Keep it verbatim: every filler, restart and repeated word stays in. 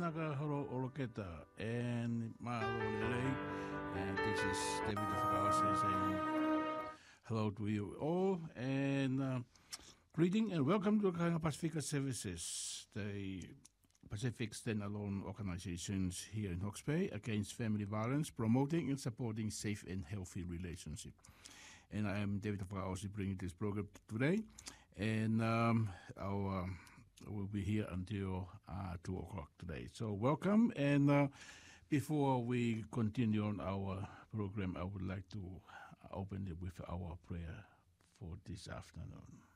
Naga Horo Oloketa and Mahalolele. And this is David Fakawase saying hello to you all. And uh, greeting and welcome to Kainga Pacifica Services, the Pacific Standalone Organizations here in Hawke's Bay against family violence, promoting and supporting safe and healthy relationship. And I am David Fakawase bringing this program today. And um, our... Um, We'll be here until uh, two o'clock today. So welcome. And uh, before we continue on our program, I would like to open it with our prayer for this afternoon.